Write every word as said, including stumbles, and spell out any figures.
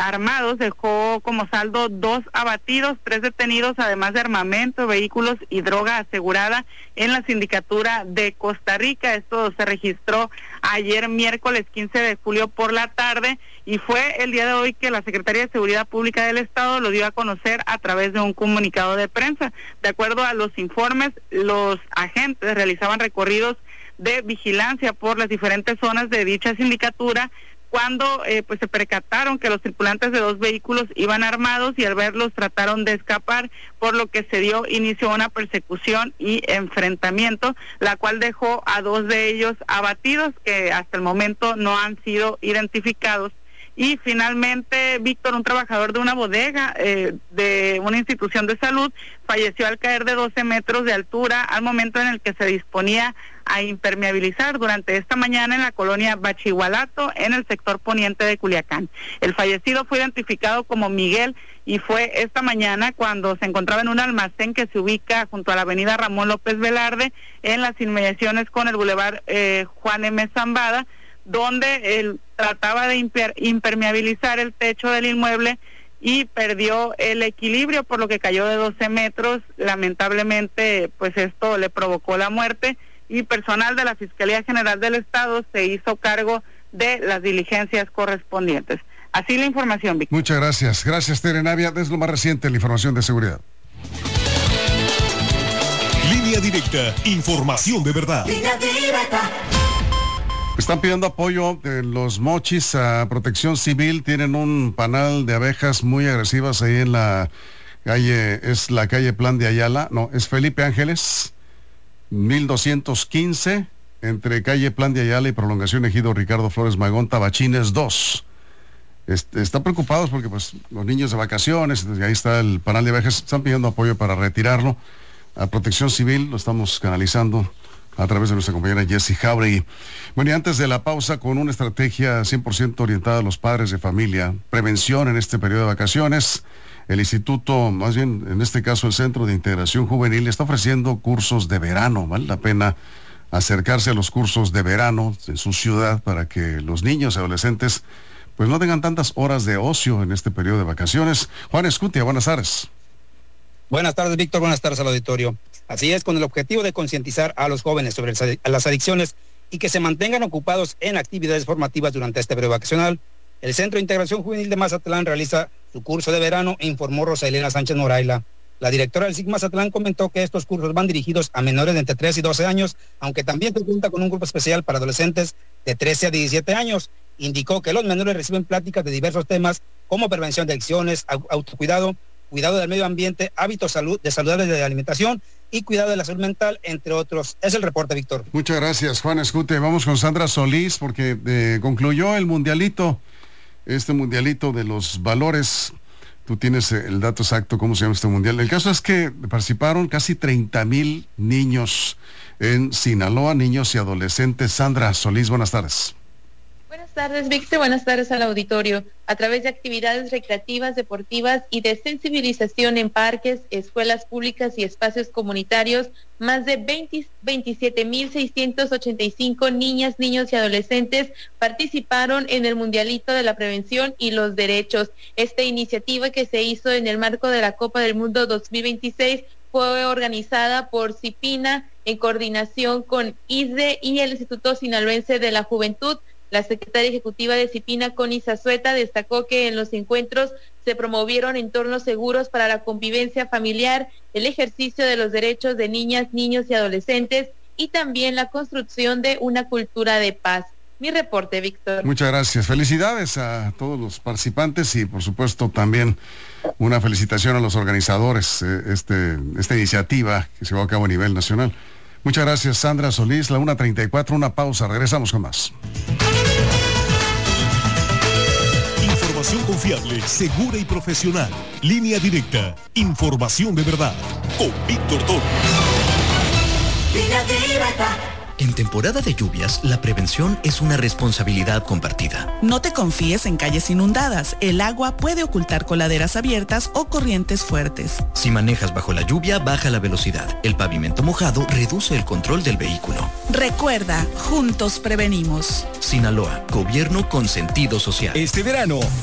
armados, dejó como saldo dos abatidos, tres detenidos, además de armamento, vehículos y droga asegurada en la Sindicatura de Costa Rica. Esto se registró ayer miércoles quince de julio por la tarde y fue el día de hoy que la Secretaría de Seguridad Pública del Estado lo dio a conocer a través de un comunicado de prensa. De acuerdo a los informes, los agentes realizaban recorridos de vigilancia por las diferentes zonas de dicha sindicatura cuando eh, pues se percataron que los tripulantes de dos vehículos iban armados y al verlos trataron de escapar, por lo que se dio inicio a una persecución y enfrentamiento, la cual dejó a dos de ellos abatidos, que hasta el momento no han sido identificados. Y finalmente, Víctor, un trabajador de una bodega eh, de una institución de salud, falleció al caer de doce metros de altura al momento en el que se disponía a impermeabilizar durante esta mañana en la colonia Bachigualato, en el sector poniente de Culiacán. El fallecido fue identificado como Miguel y fue esta mañana cuando se encontraba en un almacén que se ubica junto a la avenida Ramón López Velarde, en las inmediaciones con el bulevar eh, Juan M. Zambada, donde él trataba de imper- impermeabilizar el techo del inmueble y perdió el equilibrio, por lo que cayó de doce metros. Lamentablemente, pues esto le provocó la muerte y personal de la Fiscalía General del Estado se hizo cargo de las diligencias correspondientes. Así la información, Víctor. Muchas gracias. Gracias, Tere Navia. Es lo más reciente, la información de seguridad. Línea Directa, información de verdad. Línea Directa. Están pidiendo apoyo de los Mochis a Protección Civil. Tienen un panal de abejas muy agresivas ahí en la calle, es la calle Plan de Ayala, no, es Felipe Ángeles, mil doscientos quince, entre calle Plan de Ayala y Prolongación Ejido Ricardo Flores Magón, Tabachines dos. Este, están preocupados porque pues los niños de vacaciones, ahí está el panal de abejas, están pidiendo apoyo para retirarlo a Protección Civil. Lo estamos canalizando a través de nuestra compañera Jessie Jauregui. Bueno, y antes de la pausa, con una estrategia cien por ciento orientada a los padres de familia, prevención en este periodo de vacaciones, el instituto, más bien en este caso el Centro de Integración Juvenil, está ofreciendo cursos de verano. Vale la pena acercarse a los cursos de verano en su ciudad para que los niños y adolescentes pues no tengan tantas horas de ocio en este periodo de vacaciones. Juan Escutia, buenas tardes. Buenas tardes, Víctor. Buenas tardes al auditorio. Así es, con el objetivo de concientizar a los jóvenes sobre las adicciones y que se mantengan ocupados en actividades formativas durante este periodo vacacional, el Centro de Integración Juvenil de Mazatlán realiza su curso de verano, informó Rosa Elena Sánchez Moraila. La directora del S I C Mazatlán comentó que estos cursos van dirigidos a menores de entre tres y doce años, aunque también se cuenta con un grupo especial para adolescentes de trece a diecisiete años. Indicó que los menores reciben pláticas de diversos temas como prevención de adicciones, autocuidado, cuidado del medio ambiente, hábitos salud, de saludables de alimentación y cuidado de la salud mental, entre otros. Es el reporte, Víctor. Muchas gracias, Juan Escute. Vamos con Sandra Solís, porque eh, concluyó el mundialito, este mundialito de los valores. Tú tienes el dato exacto, cómo se llama este mundial. El caso es que participaron casi treinta mil niños en Sinaloa, niños y adolescentes. Sandra Solís, buenas tardes. Buenas tardes, Víctor. Buenas tardes al auditorio. A través de actividades recreativas, deportivas y de sensibilización en parques, escuelas públicas y espacios comunitarios, más de veintisiete mil seiscientos ochenta y cinco niñas, niños y adolescentes participaron en el Mundialito de la Prevención y los Derechos. Esta iniciativa, que se hizo en el marco de la Copa del Mundo dos mil veintiséis, fue organizada por CIPINA en coordinación con I S D E y el Instituto Sinaloense de la Juventud. La secretaria ejecutiva de CIPINA, Connie Zazueta, destacó que en los encuentros se promovieron entornos seguros para la convivencia familiar, el ejercicio de los derechos de niñas, niños y adolescentes y también la construcción de una cultura de paz. Mi reporte, Víctor. Muchas gracias. Felicidades a todos los participantes y, por supuesto, también una felicitación a los organizadores de este, esta iniciativa que se llevó a cabo a nivel nacional. Muchas gracias, Sandra Solís. La una treinta y cuatro, una pausa. Regresamos con más. Información confiable, segura y profesional. Línea Directa, información de verdad. Con Víctor Toro. Línea Directa. En temporada de lluvias, la prevención es una responsabilidad compartida. No te confíes en calles inundadas. El agua puede ocultar coladeras abiertas o corrientes fuertes. Si manejas bajo la lluvia, baja la velocidad. El pavimento mojado reduce el control del vehículo. Recuerda, juntos prevenimos. Sinaloa, gobierno con sentido social. Este verano,